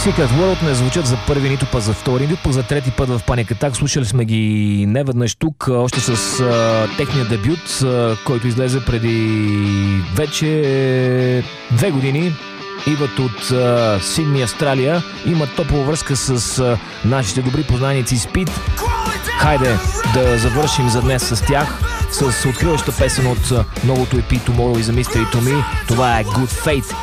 Secret World не звучат за първи, нито път за втори, нито пък за трети път в Panic Attack. Слушали сме ги неведнъж тук, още с техния дебют, който излезе преди вече 2 години. Идват от Сидни, Австралия. Имат топла връзка с нашите добри познайници Speed. Хайде да завършим за днес с тях, с откриваща песен от новото EP Tomorrow is a Mystery to Me. Това е Good Fate.